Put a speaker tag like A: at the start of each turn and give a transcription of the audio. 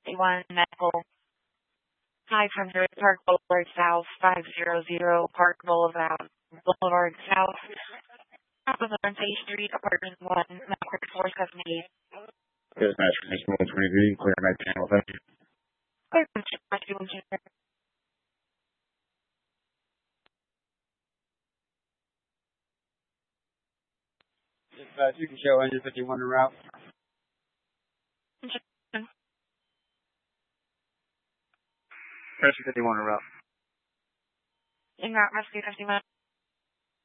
A: 51 Medical 500 Park Boulevard South 500 Park Boulevard South State Street, Apartment 1, Network 478.
B: Dispatch from Mission 123, clear night channel, thank you.
A: Clear Rescue Engineer.
C: Dispatch, you can show engine 51 en route. Rescue 51 en route.
A: In route, Rescue 51.